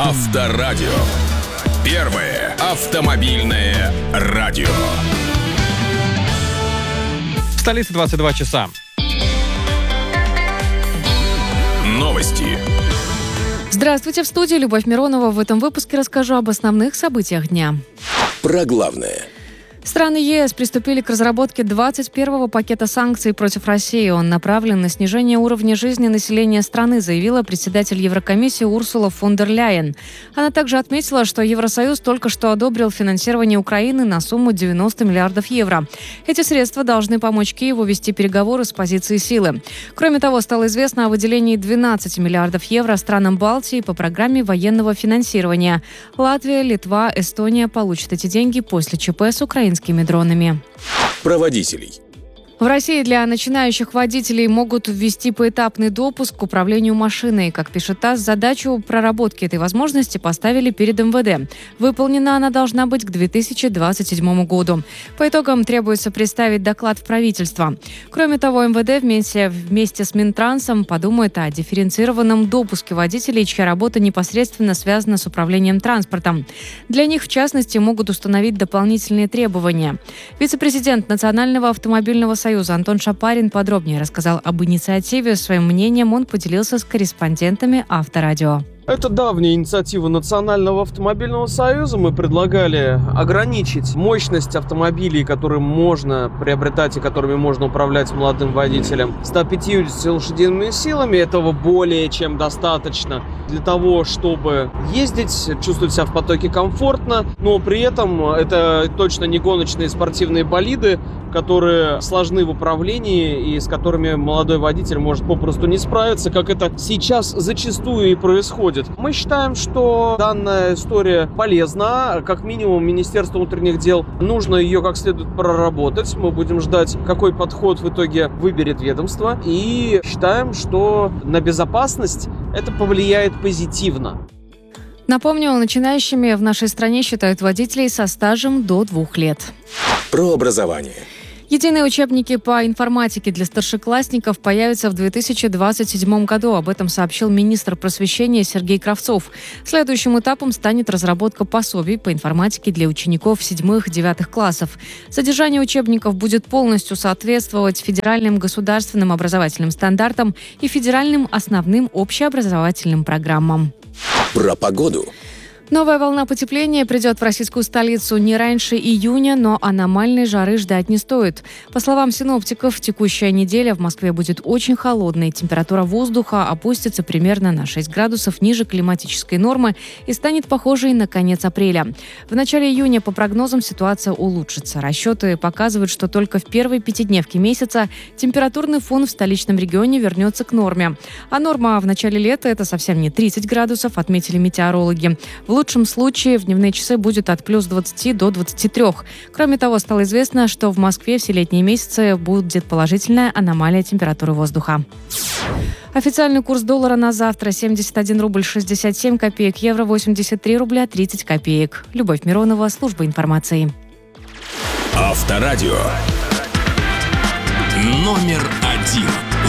Авторадио. Первое автомобильное радио. В столице 22 часа. Новости. Здравствуйте, в студии Любовь Миронова. В этом выпуске расскажу об основных событиях дня. Про главное. Страны ЕС приступили к разработке 21-го пакета санкций против России. Он направлен на снижение уровня жизни населения страны, заявила председатель Еврокомиссии Урсула фон дер Ляйен. Она также отметила, что Евросоюз только что одобрил финансирование Украины на сумму 90 миллиардов евро. Эти средства должны помочь Киеву вести переговоры с позиции силы. Кроме того, стало известно о выделении 12 миллиардов евро странам Балтии по программе военного финансирования. Латвия, Литва, Эстония получат эти деньги после ЧП с украинскими дронами. Про водителей. В России для начинающих водителей могут ввести поэтапный допуск к управлению машиной. Как пишет ТАСС, задачу проработки этой возможности поставили перед МВД. Выполнена она должна быть к 2027 году. По итогам требуется представить доклад в правительство. Кроме того, МВД вместе с Минтрансом подумает о дифференцированном допуске водителей, чья работа непосредственно связана с управлением транспортом. Для них, в частности, могут установить дополнительные требования. Вице-президент Национального автомобильного союза Антон Шапарин подробнее рассказал об инициативе. Своим мнением он поделился с корреспондентами Авторадио. Это давняя инициатива Национального автомобильного союза. Мы предлагали ограничить мощность автомобилей, которые можно приобретать и которыми можно управлять молодым водителям, 150 лошадиными силами. Этого более чем достаточно для того, чтобы ездить, чувствовать себя в потоке комфортно, но при этом это точно не гоночные спортивные болиды, которые сложны в управлении и с которыми молодой водитель может попросту не справиться, как это сейчас зачастую и происходит. Мы считаем, что данная история полезна. Как минимум, Министерству внутренних дел нужно ее как следует проработать. Мы будем ждать, какой подход в итоге выберет ведомство. И считаем, что на безопасность это повлияет позитивно. Напомню, начинающими в нашей стране считают водителей со стажем до 2 лет. Про образование. Единые учебники по информатике для старшеклассников появятся в 2027 году. Об этом сообщил министр просвещения Сергей Кравцов. Следующим этапом станет разработка пособий по информатике для учеников 7-9 классов. Содержание учебников будет полностью соответствовать федеральным государственным образовательным стандартам и федеральным основным общеобразовательным программам. Про погоду. Новая волна потепления придет в российскую столицу не раньше июня, но аномальной жары ждать не стоит. По словам синоптиков, текущая неделя в Москве будет очень холодной. Температура воздуха опустится примерно на 6 градусов ниже климатической нормы и станет похожей на конец апреля. В начале июня, по прогнозам, ситуация улучшится. Расчеты показывают, что только в первой пятидневке месяца температурный фон в столичном регионе вернется к норме. А норма в начале лета – это совсем не 30 градусов, отметили метеорологи. В лучшем случае в дневные часы будет от плюс 20 до 23. Кроме того, стало известно, что в Москве все летние месяцы будет положительная аномалия температуры воздуха. Официальный курс доллара на завтра 71 рубль 67 копеек, евро 83 рубля 30 копеек. Любовь Миронова, служба информации. Авторадио. Номер 1.